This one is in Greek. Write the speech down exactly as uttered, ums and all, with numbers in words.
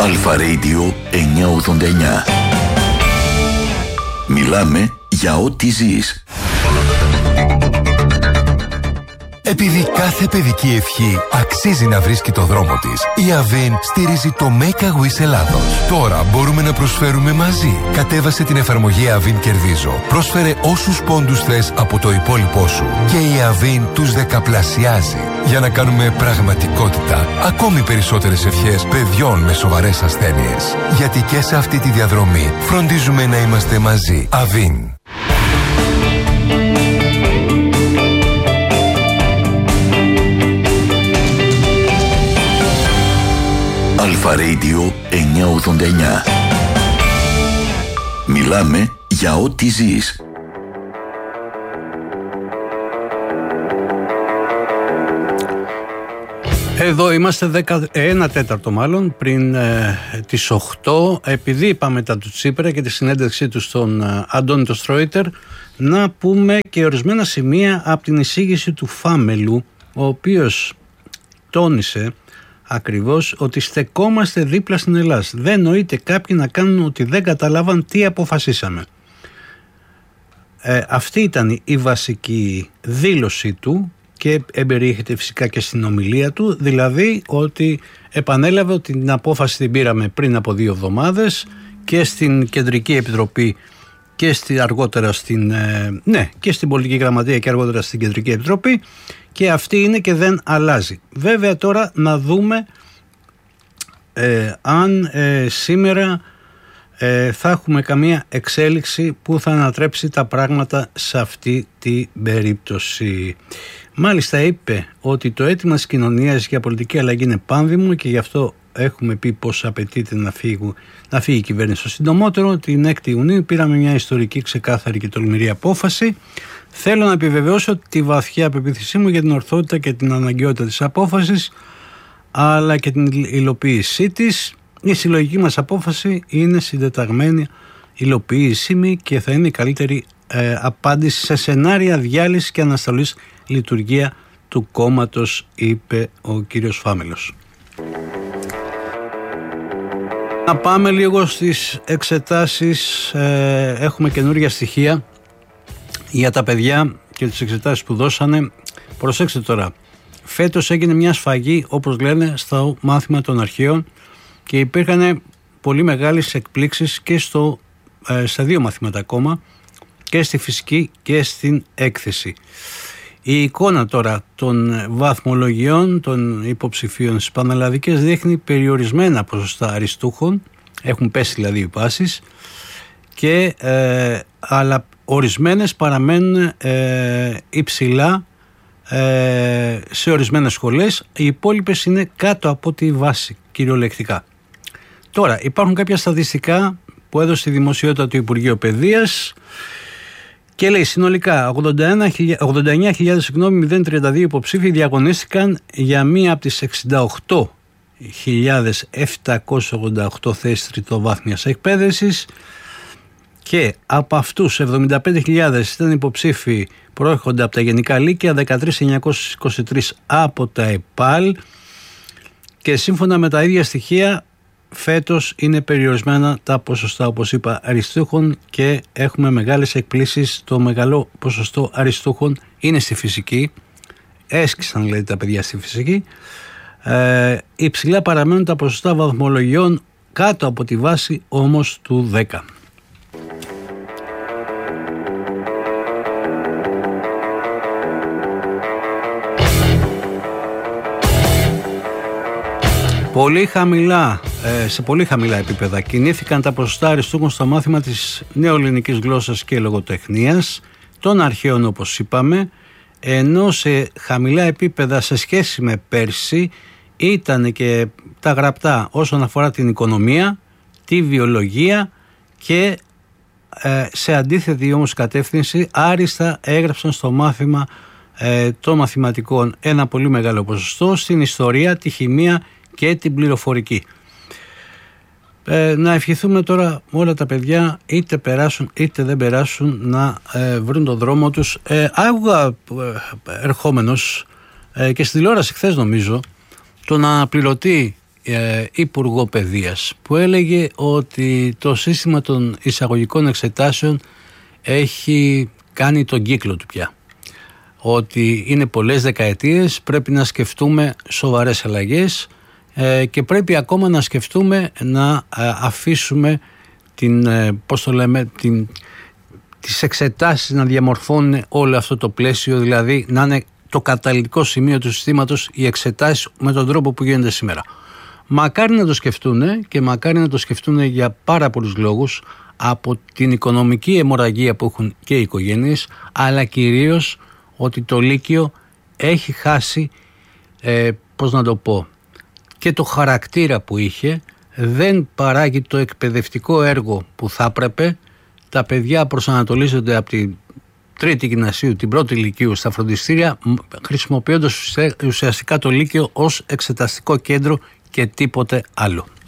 Αλφα Radio εννιακόσια ογδόντα εννιά. Μιλάμε για ό,τι ζεις. Επειδή κάθε παιδική ευχή αξίζει να βρίσκει το δρόμο της, η Avin στηρίζει το Make a Wish Ελλάδος. Τώρα μπορούμε να προσφέρουμε μαζί. Κατέβασε την εφαρμογή Avin Κερδίζω. Πρόσφερε όσους πόντους θες από το υπόλοιπό σου και η Avin τους δεκαπλασιάζει για να κάνουμε πραγματικότητα ακόμη περισσότερες ευχές παιδιών με σοβαρές ασθένειες. Γιατί και σε αυτή τη διαδρομή φροντίζουμε να είμαστε μαζί. Avin. Αλφα Radio εννιακόσια ογδόντα εννιά. Μιλάμε για ό,τι ζεις. Εδώ είμαστε δέκα, ένα τέταρτο μάλλον πριν ε, τις οκτώ. Επειδή είπαμε μετά του Τσίπρα και τη συνέντευξή του στον ε, Αντώνη το Στρόιτερ, να πούμε και ορισμένα σημεία από την εισήγηση του Φάμελου, ο οποίος τόνισε ακριβώς ότι στεκόμαστε δίπλα στην Ελλάδα. Δεν νοείται κάποιοι να κάνουν ότι δεν καταλάβαν τι αποφασίσαμε. Ε, αυτή ήταν η βασική δήλωσή του και εμπεριέχεται φυσικά και στην ομιλία του, δηλαδή ότι επανέλαβε ότι την απόφαση την πήραμε πριν από δύο εβδομάδες και στην Κεντρική Επιτροπή και στη, αργότερα στην, ε, ναι, και στην Πολιτική Γραμματεία και αργότερα στην Κεντρική Επιτροπή, και αυτή είναι και δεν αλλάζει. Βέβαια τώρα να δούμε ε, αν ε, σήμερα ε, θα έχουμε καμία εξέλιξη που θα ανατρέψει τα πράγματα σε αυτή την περίπτωση. Μάλιστα είπε ότι το αίτημα της κοινωνίας για πολιτική αλλαγή είναι πάνδημο και γι' αυτό έχουμε πει πως απαιτείται να, φύγου, να φύγει η κυβέρνηση το συντομότερο. Την έκτη Ιουνίου πήραμε μια ιστορική, ξεκάθαρη και τολμηρή απόφαση. Θέλω να επιβεβαιώσω τη βαθιά πεποίθησή μου για την ορθότητα και την αναγκαιότητα της απόφασης, αλλά και την υλοποίησή της. Η συλλογική μας απόφαση είναι συντεταγμένη, υλοποιήσιμη και θα είναι η καλύτερη ε, απάντηση σε σενάρια διάλυσης και αναστολής λειτουργία του κόμματος, είπε ο κύριος Φάμελος. Να πάμε λίγο στις εξετάσεις. Ε, έχουμε καινούργια στοιχεία για τα παιδιά και τις εξετάσεις που δώσανε. Προσέξτε τώρα, φέτος έγινε μια σφαγή, όπως λένε, στο μάθημα των αρχαίων και υπήρχαν πολύ μεγάλες εκπλήξεις και στο, ε, στα δύο μαθήματα ακόμα, και στη φυσική και στην έκθεση. Η εικόνα τώρα των βαθμολογιών των υποψηφίων στις πανελλαδικές δείχνει περιορισμένα ποσοστά αριστούχων, έχουν πέσει δηλαδή οι πάσεις, και, ε, αλλά ορισμένες παραμένουν ε, υψηλά ε, σε ορισμένες σχολές, οι υπόλοιπες είναι κάτω από τη βάση κυριολεκτικά. Τώρα υπάρχουν κάποια στατιστικά που έδωσε η δημοσιότητα του Υπουργείου Παιδείας και λέει συνολικά ογδόντα εννιά χιλιάδες μηδέν τριάντα δύο υποψήφοι διαγωνίστηκαν για μία από τις εξήντα οκτώ χιλιάδες επτακόσιες ογδόντα οκτώ θέσεις τριτοβάθμιας εκπαίδευσης, και από αυτούς εβδομήντα πέντε χιλιάδες ήταν υποψήφοι προέρχονται από τα Γενικά Λύκεια, δεκατρείς χιλιάδες εννιακόσιες είκοσι τρεις από τα ΕΠΑΛ, και σύμφωνα με τα ίδια στοιχεία φέτος είναι περιορισμένα τα ποσοστά, όπως είπα, αριστούχων, και έχουμε μεγάλες εκπλήσεις. Το μεγάλο ποσοστό αριστούχων είναι στη φυσική, έσκησαν δηλαδή τα παιδιά στη φυσική. Ε, υψηλά παραμένουν τα ποσοστά βαθμολογιών κάτω από τη βάση όμως του δέκα. Πολύ χαμηλά, σε πολύ χαμηλά επίπεδα κινήθηκαν τα ποσοστά αριστούχων στο μάθημα της νεοελληνικής γλώσσας και λογοτεχνίας, των αρχαίων όπως είπαμε, ενώ σε χαμηλά επίπεδα σε σχέση με πέρσι ήταν και τα γραπτά όσον αφορά την οικονομία, τη βιολογία, και σε αντίθετη όμως κατεύθυνση άριστα έγραψαν στο μάθημα των μαθηματικών ένα πολύ μεγάλο ποσοστό, στην ιστορία, τη χημεία και την πληροφορική. Ε, να ευχηθούμε τώρα όλα τα παιδιά, είτε περάσουν είτε δεν περάσουν, να ε, βρουν τον δρόμο τους. Ε, άκουγα ε, ερχόμενος ε, και στη τηλεόραση χθες νομίζω τον αναπληρωτή ε, Υπουργό Παιδείας, που έλεγε ότι το σύστημα των εισαγωγικών εξετάσεων έχει κάνει τον κύκλο του πια. Ότι είναι πολλές δεκαετίες, πρέπει να σκεφτούμε σοβαρές αλλαγές ε, και πρέπει ακόμα να σκεφτούμε να ε, αφήσουμε την, ε, πώς το λέμε, την, τις εξετάσεις να διαμορφώνουν όλο αυτό το πλαίσιο, δηλαδή να είναι το καταλυτικό σημείο του συστήματος οι εξετάσεις με τον τρόπο που γίνονται σήμερα. Μακάρι να το σκεφτούν και μακάρι να το σκεφτούν για πάρα πολλούς λόγους, από την οικονομική αιμορραγία που έχουν και οι οικογένειες, αλλά κυρίως ότι το Λύκειο έχει χάσει, ε, πώς να το πω, και το χαρακτήρα που είχε, δεν παράγει το εκπαιδευτικό έργο που θα έπρεπε. Τα παιδιά προσανατολίζονται από την τρίτη γυμνασίου, την πρώτη λυκείου στα φροντιστήρια, χρησιμοποιώντας ουσιαστικά το Λύκειο ως εξεταστικό κέντρο και τίποτε άλλο.